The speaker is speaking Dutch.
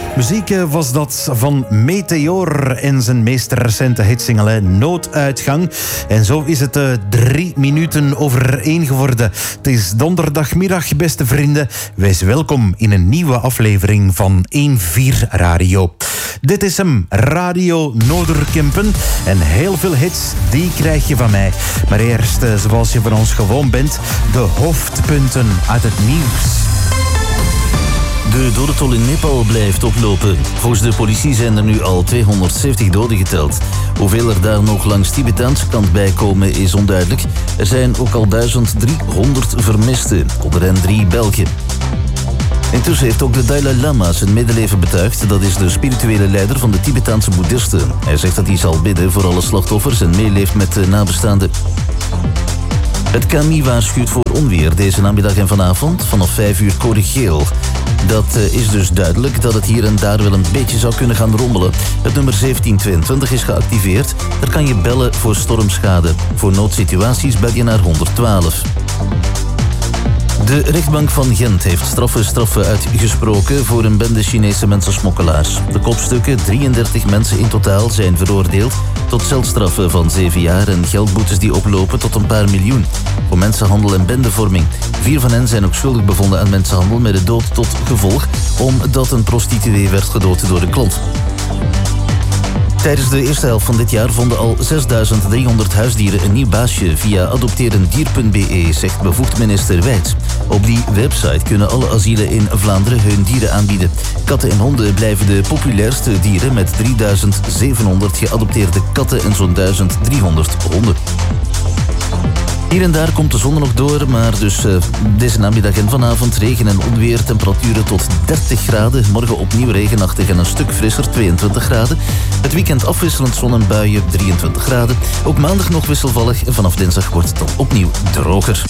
Muziek was dat van Meteor en zijn meest recente hitsingle Nooduitgang. En zo is het 3 minuten over 1 geworden. Het is donderdagmiddag, beste vrienden. Wees welkom in een nieuwe aflevering van 1-4 Radio. Dit is hem, Radio Noorderkempen. En heel veel hits, die krijg je van mij. Maar eerst, zoals je van ons gewoon bent, de hoofdpunten uit het nieuws. De dodentol in Nepal blijft oplopen. Volgens de politie zijn er nu al 270 doden geteld. Hoeveel er daar nog langs Tibetaanse kant bij komen is onduidelijk. Er zijn ook al 1300 vermisten, onder hen 3 Belgen. Intussen heeft ook de Dalai Lama zijn medeleven betuigd. Dat is de spirituele leider van de Tibetaanse boeddhisten. Hij zegt dat hij zal bidden voor alle slachtoffers en meeleeft met de nabestaanden. Het KNMI waarschuwt voor onweer deze namiddag en vanavond. Vanaf 5 uur code geel. Dat is dus duidelijk dat het hier en daar wel een beetje zou kunnen gaan rommelen. Het nummer 1722 is geactiveerd. Daar kan je bellen voor stormschade. Voor noodsituaties bel je naar 112. De rechtbank van Gent heeft straffen uitgesproken voor een bende Chinese mensensmokkelaars. De kopstukken, 33 mensen in totaal, zijn veroordeeld tot celstraffen van 7 jaar en geldboetes die oplopen tot een paar miljoen voor mensenhandel en bendevorming. 4 van hen zijn ook schuldig bevonden aan mensenhandel met de dood tot gevolg, omdat een prostituee werd gedood door een klant. Tijdens de eerste helft van dit jaar vonden al 6.300 huisdieren een nieuw baasje via adopterendier.be, zegt bevoegd minister Wijts. Op die website kunnen alle asielen in Vlaanderen hun dieren aanbieden. Katten en honden blijven de populairste dieren met 3.700 geadopteerde katten en zo'n 1.300 honden. Hier en daar komt de zon nog door, maar dus deze namiddag en vanavond regen en onweer, temperaturen tot 30 graden. Morgen opnieuw regenachtig en een stuk frisser, 22 graden. Het weekend afwisselend zon en buien, 23 graden. Ook maandag nog wisselvallig en vanaf dinsdag wordt het dan opnieuw droger.